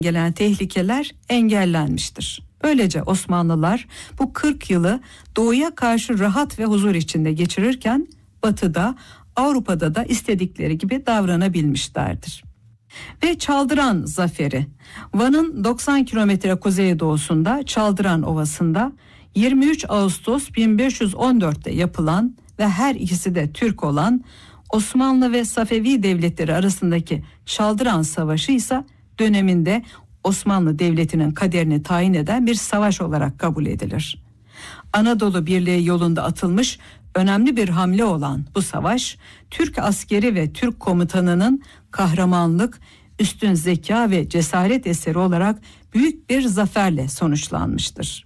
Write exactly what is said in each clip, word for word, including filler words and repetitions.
gelen tehlikeler engellenmiştir. Böylece Osmanlılar bu kırk yılı doğuya karşı rahat ve huzur içinde geçirirken batıda, Avrupa'da da istedikleri gibi davranabilmişlerdir. Ve Çaldıran Zaferi, Van'ın doksan kilometre kuzeydoğusunda Çaldıran Ovası'nda yirmi üç Ağustos bin beş yüz on dörtte yapılan ve her ikisi de Türk olan Osmanlı ve Safevi devletleri arasındaki Çaldıran Savaşı ise döneminde Osmanlı Devleti'nin kaderini tayin eden bir savaş olarak kabul edilir. Anadolu Birliği yolunda atılmış önemli bir hamle olan bu savaş, Türk askeri ve Türk komutanının kahramanlık, üstün zeka ve cesaret eseri olarak büyük bir zaferle sonuçlanmıştır.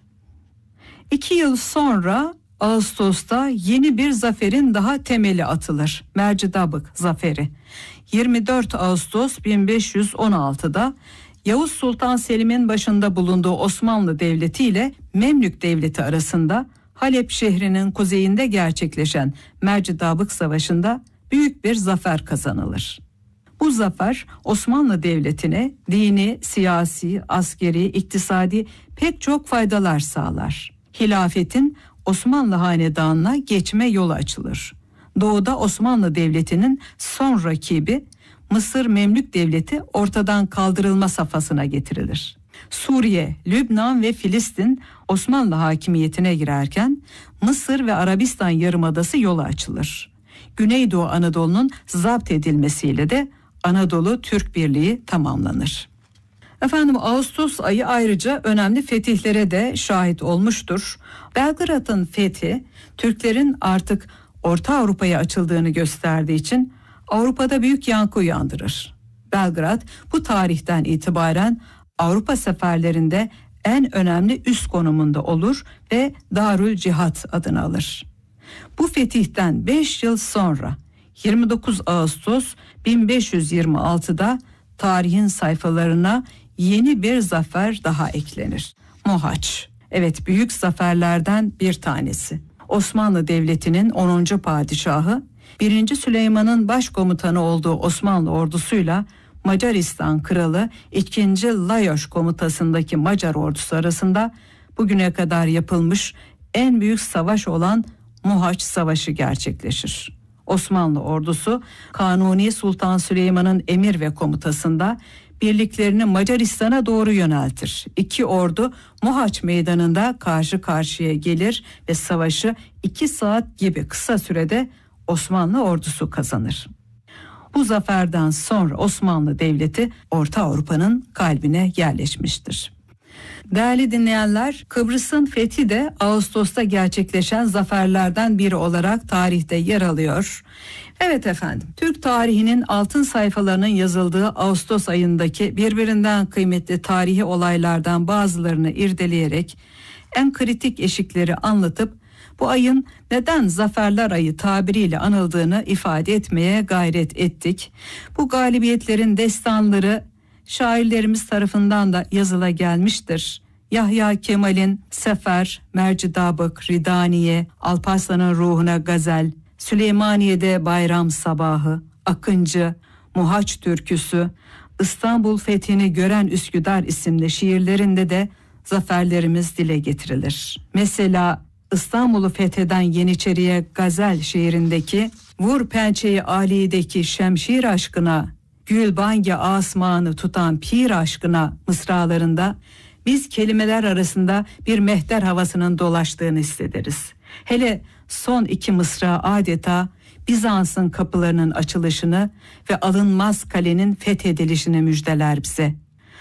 İki yıl sonra Ağustos'ta yeni bir zaferin daha temeli atılır. Mercidabık Zaferi. yirmi dört Ağustos bin beş yüz on altıda Yavuz Sultan Selim'in başında bulunduğu Osmanlı Devleti ile Memlük Devleti arasında Halep şehrinin kuzeyinde gerçekleşen Mercidabık Savaşı'nda büyük bir zafer kazanılır. Bu zafer Osmanlı Devleti'ne dini, siyasi, askeri, iktisadi pek çok faydalar sağlar. Hilafetin Osmanlı hanedanına geçme yolu açılır. Doğuda Osmanlı Devleti'nin son rakibi Mısır Memlük Devleti ortadan kaldırılma safhasına getirilir. Suriye, Lübnan ve Filistin Osmanlı hakimiyetine girerken Mısır ve Arabistan Yarımadası yola açılır. Güneydoğu Anadolu'nun zapt edilmesiyle de Anadolu Türk Birliği tamamlanır. Efendim Ağustos ayı ayrıca önemli fetihlere de şahit olmuştur. Belgrad'ın fethi Türklerin artık Orta Avrupa'ya açıldığını gösterdiği için Avrupa'da büyük yankı uyandırır. Belgrad bu tarihten itibaren Avrupa seferlerinde en önemli üs konumunda olur ve Darül Cihat adını alır. Bu fetihten beş yıl sonra yirmi dokuz Ağustos bin beş yüz yirmi altıda tarihin sayfalarına yeni bir zafer daha eklenir. Mohaç. Evet, büyük zaferlerden bir tanesi. Osmanlı Devleti'nin onuncu padişahı birinci Süleyman'ın başkomutanı olduğu Osmanlı ordusuyla Macaristan Kralı ikinci Lajos komutasındaki Macar ordusu arasında bugüne kadar yapılmış en büyük savaş olan Mohaç Savaşı gerçekleşir. Osmanlı ordusu Kanuni Sultan Süleyman'ın emir ve komutasında birliklerini Macaristan'a doğru yöneltir. İki ordu Mohaç Meydanı'nda karşı karşıya gelir ve savaşı iki saat gibi kısa sürede Osmanlı ordusu kazanır. Bu zaferden sonra Osmanlı Devleti Orta Avrupa'nın kalbine yerleşmiştir. Değerli dinleyenler, Kıbrıs'ın fethi de Ağustos'ta gerçekleşen zaferlerden biri olarak tarihte yer alıyor. Evet efendim, Türk tarihinin altın sayfalarının yazıldığı Ağustos ayındaki birbirinden kıymetli tarihi olaylardan bazılarını irdeleyerek en kritik eşikleri anlatıp bu ayın neden Zaferler Ayı tabiriyle anıldığını ifade etmeye gayret ettik. Bu galibiyetlerin destanları şairlerimiz tarafından da yazıla gelmiştir. Yahya Kemal'in Sefer, Mercidabık, Ridaniye, Alparslan'ın ruhuna gazel, Süleymaniye'de bayram sabahı, Akıncı, Mohaç türküsü, İstanbul fethini gören Üsküdar isimli şiirlerinde de zaferlerimiz dile getirilir. Mesela İstanbul'u fetheden Yeniçeriye Gazel şiirindeki "Vur pençeyi Ali'deki şemşir aşkına, Gülbange asmanı tutan pir aşkına" mısralarında biz kelimeler arasında bir mehter havasının dolaştığını hissederiz. Hele son iki mısra adeta Bizans'ın kapılarının açılışını ve alınmaz kalenin fethedilişini müjdeler bize.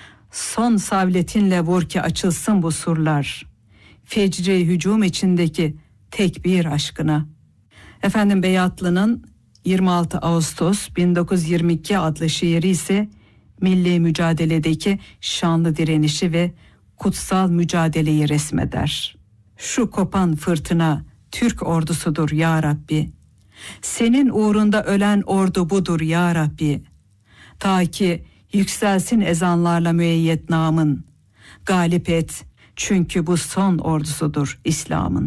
Son savletinle vur ki açılsın bu surlar, fecri hücum içindeki tekbir aşkına. Efendim Beyatlı'nın yirmi altı Ağustos bin dokuz yüz yirmi iki adlı şiiri ise milli mücadeledeki şanlı direnişi ve kutsal mücadeleyi resmeder. Şu kopan fırtına Türk ordusudur ya Rabbi. Senin uğrunda ölen ordu budur ya Rabbi. Ta ki yükselsin ezanlarla müeyyet namın. Galip et çünkü bu son ordusudur İslam'ın.